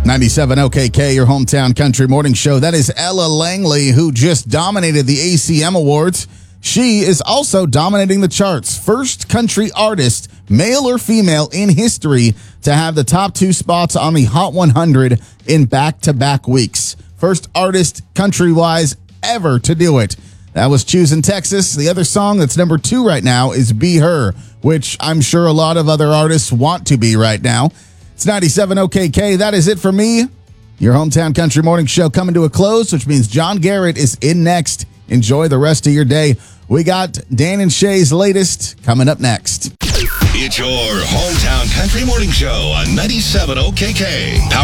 97 OKK, your hometown country morning show. That is Ella Langley, who just dominated the ACM Awards. She is also dominating the charts. First country artist, male or female, in history to have the top two spots on the Hot 100 in back-to-back weeks. First artist, country-wise, ever to do it. That was Choosing Texas. The other song that's number 2 right now is Be Her, which I'm sure a lot of other artists want to be right now. It's 97 OKK. That is it for me. Your hometown country morning show coming to a close, which means John Garrett is in next. Enjoy the rest of your day. We got Dan and Shay's latest coming up next. It's your hometown country morning show on 97 OKK.